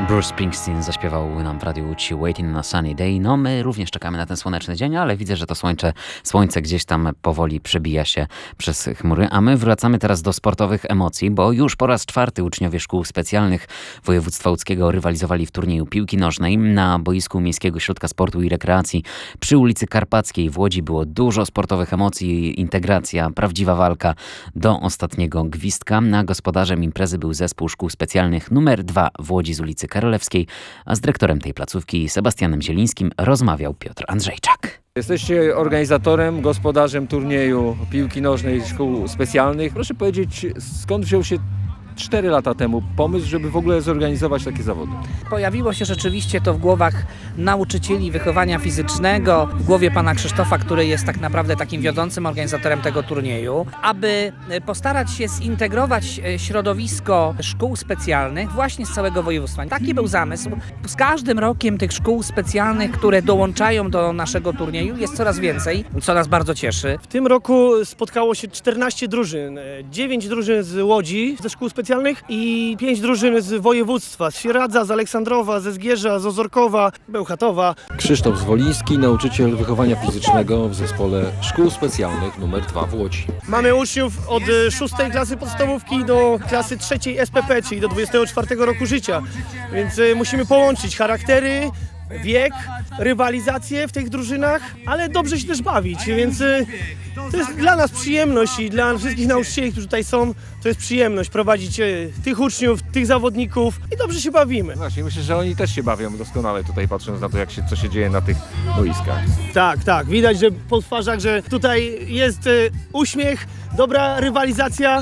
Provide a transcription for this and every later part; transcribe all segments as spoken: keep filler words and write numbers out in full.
Bruce Springsteen zaśpiewał nam w Radiu Łódź Waiting on a Sunny Day. No my również czekamy na ten słoneczny dzień, ale widzę, że to słońce, słońce gdzieś tam powoli przebija się przez chmury. A my wracamy teraz do sportowych emocji, bo już po raz czwarty uczniowie szkół specjalnych województwa łódzkiego rywalizowali w turnieju piłki nożnej. Na boisku Miejskiego Ośrodka Sportu i Rekreacji przy ulicy Karpackiej w Łodzi było dużo sportowych emocji, integracja, prawdziwa walka do ostatniego gwizdka. Na gospodarzem imprezy był zespół szkół specjalnych numer dwa w Łodzi z ulicy Karolewskiej, a z dyrektorem tej placówki Sebastianem Zielińskim rozmawiał Piotr Andrzejczak. Jesteście organizatorem, gospodarzem turnieju piłki nożnej szkół specjalnych. Proszę powiedzieć, skąd wziął się cztery lata temu pomysł, żeby w ogóle zorganizować takie zawody? Pojawiło się rzeczywiście to w głowach nauczycieli wychowania fizycznego, w głowie pana Krzysztofa, który jest tak naprawdę takim wiodącym organizatorem tego turnieju, aby postarać się zintegrować środowisko szkół specjalnych właśnie z całego województwa. Taki był zamysł. Z każdym rokiem tych szkół specjalnych, które dołączają do naszego turnieju, jest coraz więcej, co nas bardzo cieszy. W tym roku spotkało się czternaście drużyn, dziewięć drużyn z Łodzi, ze szkół specjalnych i pięć drużyn z województwa, z Sieradza, z Aleksandrowa, ze Zgierza, z Ozorkowa, Bełchatowa. Krzysztof Zwoliński, nauczyciel wychowania fizycznego w zespole szkół specjalnych numer dwa w Łodzi. Mamy uczniów od szóstej klasy podstawówki do klasy trzeciej S P P, czyli do dwudziestego czwartego roku życia, więc musimy połączyć charaktery, wiek, rywalizację w tych drużynach, ale dobrze się też bawić, więc to jest dla nas przyjemność i dla wszystkich nauczycieli, którzy tutaj są, to jest przyjemność prowadzić tych uczniów, tych zawodników i dobrze się bawimy. Właśnie, myślę, że oni też się bawią doskonale tutaj, patrząc na to, jak się, co się dzieje na tych boiskach. Tak, tak, widać, że po twarzach, że tutaj jest uśmiech, dobra rywalizacja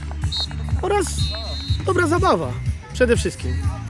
oraz dobra zabawa przede wszystkim.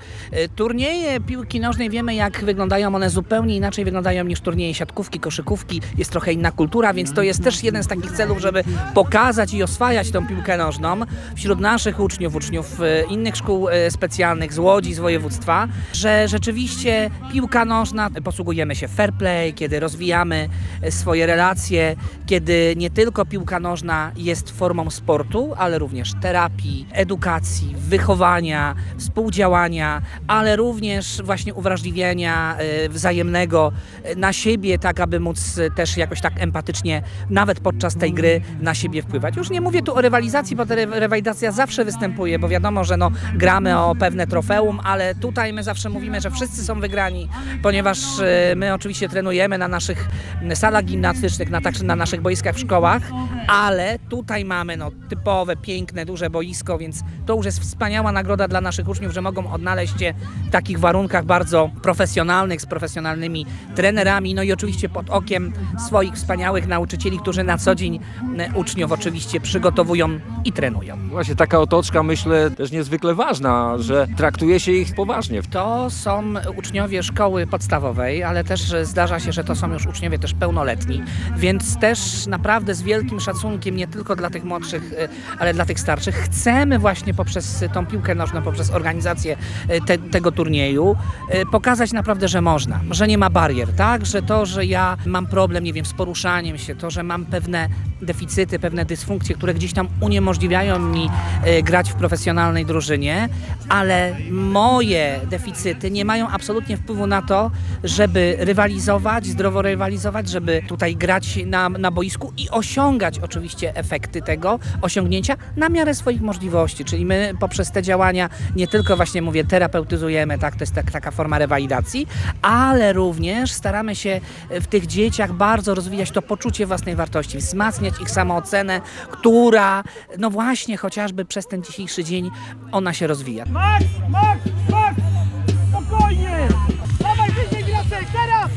Turnieje piłki nożnej, wiemy jak wyglądają, one zupełnie inaczej wyglądają niż turnieje siatkówki, koszykówki, jest trochę inna kultura, więc to jest też jeden z takich celów, żeby pokazać i oswajać tą piłkę nożną wśród naszych uczniów, uczniów innych szkół specjalnych z Łodzi, z województwa, że rzeczywiście piłka nożna, posługujemy się fair play, kiedy rozwijamy swoje relacje, kiedy nie tylko piłka nożna jest formą sportu, ale również terapii, edukacji, wychowania, współdziałania, ale również właśnie uwrażliwienia wzajemnego na siebie, tak aby móc też jakoś tak empatycznie, nawet podczas tej gry, na siebie wpływać. Już nie mówię tu o rywalizacji, bo ta rywalizacja zawsze występuje, bo wiadomo, że no, gramy o pewne trofeum, ale tutaj my zawsze mówimy, że wszyscy są wygrani, ponieważ my oczywiście trenujemy na naszych salach gimnastycznych, na, także na naszych boiskach w szkołach, ale tutaj mamy no, typowe, piękne, duże boisko, więc to już jest wspaniała nagroda dla naszych uczniów, że mogą odnaleźć się w takich warunkach bardzo profesjonalnych, z profesjonalnymi trenerami, no i oczywiście pod okiem swoich wspaniałych nauczycieli, którzy na co dzień uczniów oczywiście przygotowują i trenują. Właśnie taka otoczka, myślę, też niezwykle ważna, że traktuje się ich poważnie. To są uczniowie szkoły podstawowej, ale też zdarza się, że to są już uczniowie też pełnoletni, więc też naprawdę z wielkim szacunkiem, nie tylko dla tych młodszych, ale dla tych starszych, chcemy właśnie poprzez tą piłkę nożną, poprzez organizację te, tego turnieju pokazać naprawdę, że można, że nie ma barier, tak? Że to, że ja mam problem, nie wiem, z poruszaniem się, to, że mam pewne deficyty, pewne dysfunkcje, które gdzieś tam uniemożliwiają mi grać w profesjonalnej drużynie, ale moje deficyty nie mają absolutnie wpływu na to, żeby rywalizować, zdrowo rywalizować, żeby tutaj grać na, na boisku i osiągać oczywiście efekty tego osiągnięcia na miarę swoich możliwości, czyli my poprzez te działania nie tylko właśnie mówię terapeutyzujemy, tak, to jest tak, taka forma rewalidacji, ale również staramy się w tych dzieciach bardzo rozwijać to poczucie własnej wartości, wzmacniać ich samoocenę, która no właśnie chociażby przez ten dzisiejszy dzień ona się rozwija. Max, Max, Max, spokojnie! Dawaj wyżej Gracek, teraz!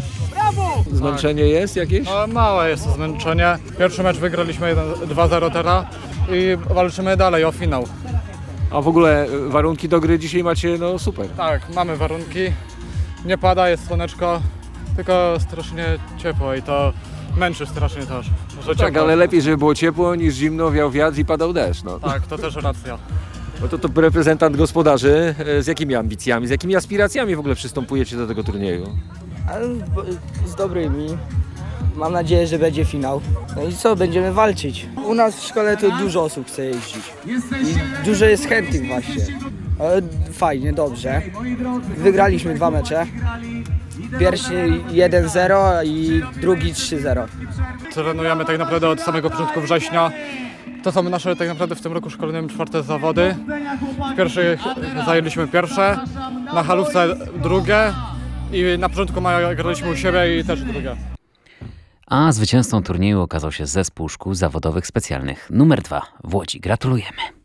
Brawo! Zmęczenie jest jakieś? No, małe jest to zmęczenie. Pierwszy mecz wygraliśmy dwa zero teraz i walczymy dalej o finał. A w ogóle warunki do gry dzisiaj macie no super. Tak, mamy warunki. Nie pada, jest słoneczko, tylko strasznie ciepło i to męczy strasznie też. Że Tak, ciepło. ale lepiej, żeby było ciepło niż zimno, wiał wiatr i padał deszcz. No. Tak, to też racja. No to, to reprezentant gospodarzy, z jakimi ambicjami, z jakimi aspiracjami w ogóle przystępujecie do tego turnieju? Z dobrymi. Mam nadzieję, że będzie finał. No i co, będziemy walczyć. U nas w szkole to dużo osób chce jeździć. I dużo jest chętnych właśnie. E, Fajnie, dobrze. Wygraliśmy dwa mecze. Pierwszy jeden zero i drugi trzy zero. Trenujemy tak naprawdę od samego początku września. To są nasze tak naprawdę w tym roku szkolnym czwarte zawody. W pierwszych zajęliśmy pierwsze, na halówce drugie i na początku maja graliśmy u siebie i też drugie. A zwycięzcą turnieju okazał się zespół szkół zawodowych specjalnych numer dwa w Łodzi. Gratulujemy.